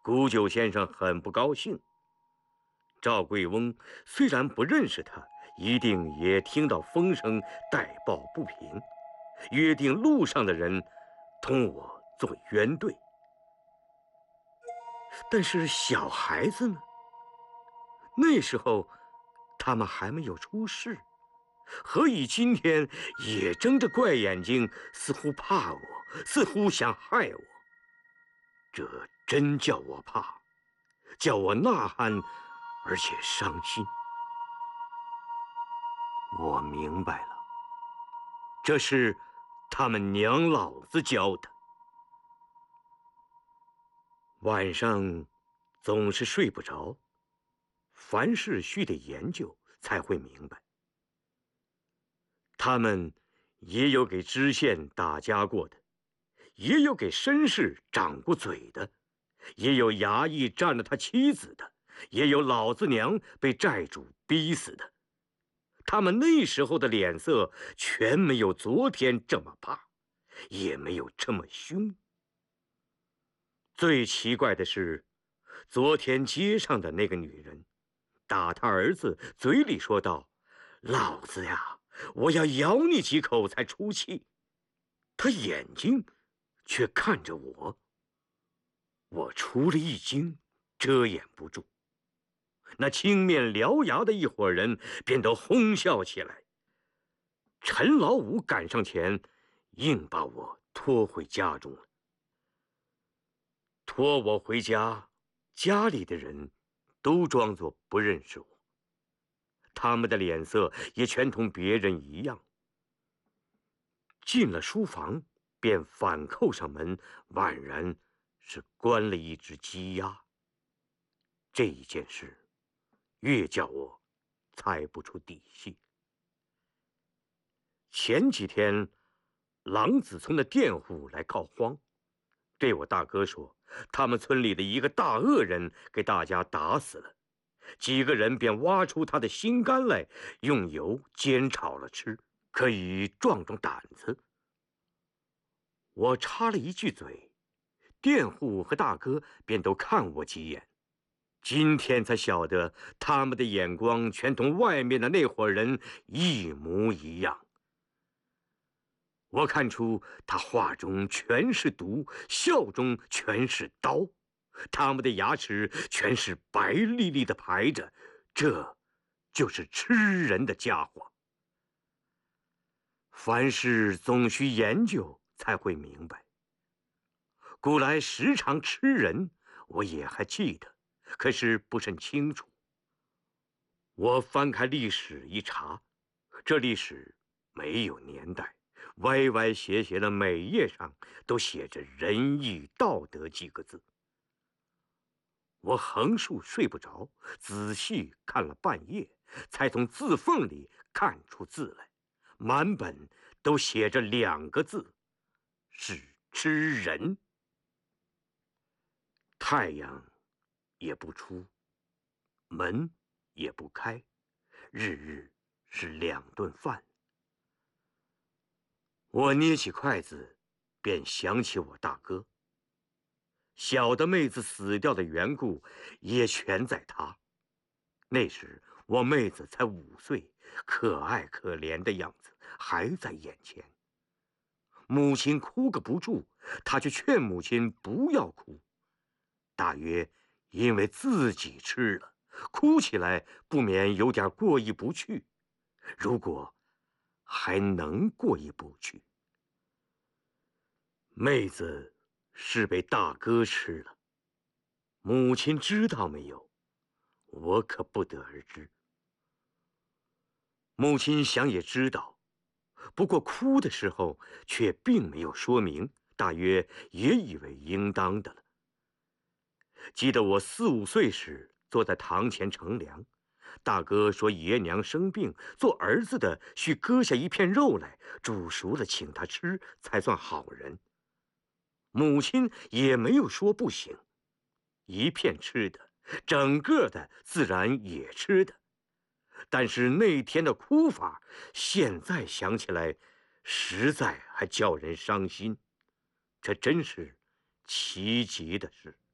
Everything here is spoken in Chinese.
古九先生很不高兴。赵贵翁虽然不认识他，一定也听到风声，带报不平，约定路上的人同我做冤对。但是小孩子呢？那时候他们还没有出世，何以今天也睁着怪眼睛，似乎怕我，似乎想害我？这真叫我怕，叫我呐喊，而且伤心。我明白了，这是他们娘老子教的。晚上总是睡不着，凡事须得研究才会明白。他们也有给知县打家过的，也有给绅士掌过嘴的，也有衙役占了他妻子的，也有老子娘被债主逼死的。他们那时候的脸色全没有昨天这么怕，也没有这么凶。最奇怪的是，昨天街上的那个女人打他儿子，嘴里说道：“老子呀，我要咬你几口才出气。”他眼睛却看着我，我出了一惊，遮掩不住。那青面獠牙的一伙人便都哄笑起来。陈老五赶上前，硬把我拖回家中了。拖我回家，家里的人都装作不认识我，他们的脸色也全同别人一样。进了书房，便反扣上门，宛然是关了一只鸡鸭。这一件事越叫我猜不出底细。前几天，郎子村的佃户来告荒，对我大哥说，他们村里的一个大恶人给大家打死了，几个人便挖出他的心肝来，用油煎炒了吃，可以壮壮胆子。我插了一句嘴，佃户和大哥便都看我几眼。今天才晓得，他们的眼光全同外面的那伙人一模一样。我看出他话中全是毒，笑中全是刀，他们的牙齿全是白粒粒的排着，这就是吃人的家伙。凡事总需研究才会明白。古来时常吃人，我也还记得，可是不甚清楚。我翻开历史一查，这历史没有年代，歪歪斜斜的每页上都写着仁义道德几个字。我横竖睡不着，仔细看了半夜，才从字缝里看出字来，满本都写着2个字，是吃人。太阳也不出，门也不开，日日是2顿饭。我捏起筷子，便想起我大哥。小的妹子死掉的缘故，也全在他。那时我妹子才5岁，可爱可怜的样子还在眼前。母亲哭个不住，他却劝母亲不要哭，大约因为自己吃了，哭起来不免有点过意不去。如果还能过意不去，妹子是被大哥吃了，母亲知道没有？我可不得而知。母亲想也知道，不过哭的时候却并没有说明，大约也以为应当的了。记得我4、5岁时，坐在堂前乘凉，大哥说爷娘生病，做儿子的需割下一片肉来，煮熟了请他吃，才算好人。母亲也没有说不行，一片吃的，整个的自然也吃的。但是那天的哭法，现在想起来，实在还叫人伤心。这真是奇极的事。